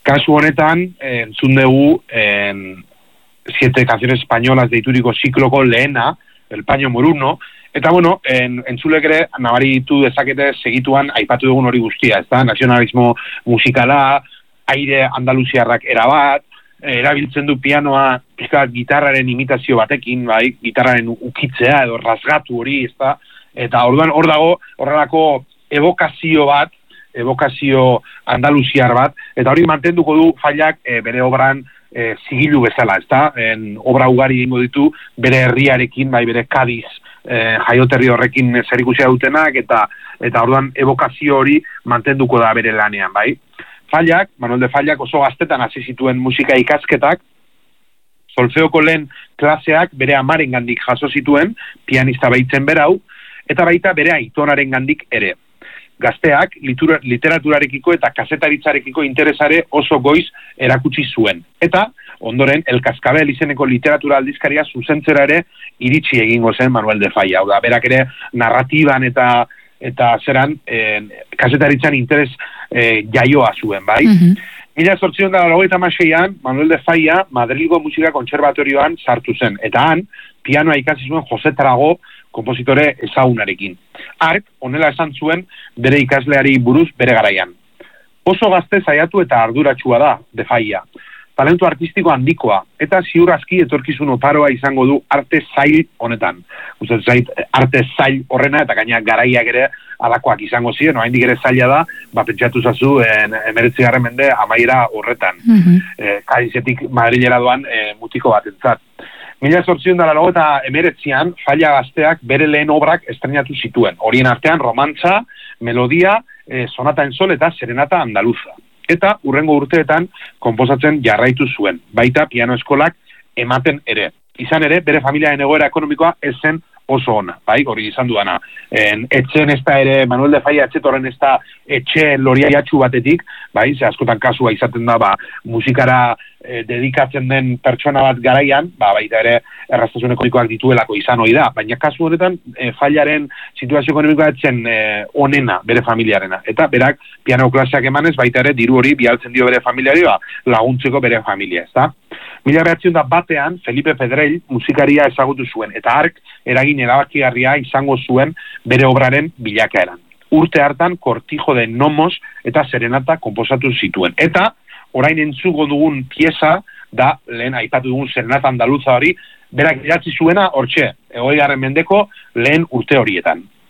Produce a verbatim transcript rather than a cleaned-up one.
Kasu honetan, entzun dugu en, siete canciones españolas deituriko zikloko lehena, El Paño Moruno, eta bueno, en, entzulek ere, nabaritu dezakete segituan aipatu dugun hori guztia, ez da, nazionalismo musikala, aire andaluziarrak erabat, erabiltzen du pianoa pizkat gitarraren imitazio batekin, bai, gitarraren ukitzea edo rasgatu hori, ez da, eta orduan hor dago horrelako evokazio bat, evokazio andaluziar bat, eta hori mantenduko du Fallak e, bere obran e, zigilu bezala, ez da, en, obra ugari egingo ditu bere herriarekin, bai, bere Kadiz e, jaioterri horrekin zerikusia dutenak, eta eta orduan evokazio hori mantenduko da bere lanean, bai. Fallak, Manuel de Fallak oso gaztetan hasi zituen musika ikasketak, solfeoko lehen klaseak bere amaren gandik jaso zituen, pianista baitzen berau, eta baita bere aitonaren gandik ere. Gazteak literaturarekiko eta kazetaritzarekiko interesare oso goiz erakutsi zuen. Eta, ondoren, El Cascabel izeneko literatura aldizkaria zuzentzera ere iritsi egingo zen Manuel de Falla. Hau da, berak ere narratiban eta eta zeran eh, kazetaritzan interes eh, jaioa zuen, bai? Mm-hmm. Mila zortzion da laurogeita hamaseian, Manuel de Falla Madrilgo Musika Kontserbatorioan sartu zen, eta han, pianoa ikasi zuen Jose Trago kompositore ezagunarekin. Hark, honela esan zuen, bere ikasleari buruz bere garaian. Oso gazte saiatu eta arduratsua da, de Falla. Talentu artistiko handikoa, eta ziur aski etorkizun oparoa izango du arte zail honetan. Gustatzen zait, arte zail horrena, eta gaina garaiak ere alakoak izango ziren, oraindik ere zaila da, ba, pentsatu zazu, emeretzigarren mende amaiera horretan. Mm-hmm. E, Kadizetik Madrilera doan e, mutiko batentzat. Mila zortzion da lago eta emeretzian, Falla gazteak bere lehen obrak estrenatu zituen. Horien artean, romantza, melodia, e, sonata en sol eta serenata andaluza. Eta urrengo urteetan konposatzen jarraitu zuen, baita piano eskolak ematen ere. Izan ere, bere familiaren egoera ekonomikoa ez zen oso ona, bai, hori izan duana. En, etxen ez da ere, Manuel de Falla etxetorren ez da etxe loriaiatxu batetik, bai, ze askotan kasua izaten da, ba, musikara e, dedikatzen den pertsona bat garaian, ba, baita ere erraztasun ekonomikoak dituelako izan hori da, baina kasu honetan e, Fallaren situazio ekonomikoa etzen e, onena bere familiarena, eta berak piano klaseak emanez, baita ere diru hori bialtzen dio bere familiari, ba, laguntzeko bere familia, ez da? Mila behatzion da batean, Felipe Pedrell musikaria ezagutu zuen, eta hark eragin erabakigarria izango zuen bere obraren bilakaeran. Urte hartan, Cortijo de Nomos eta Serenata konposatu zituen. Eta, orain entzuko dugun pieza, da, lehen aipatu dugun Serenata Andaluza hori, berak idatzi zuena, hortxe, hogeigarren mendeko lehen urte horietan.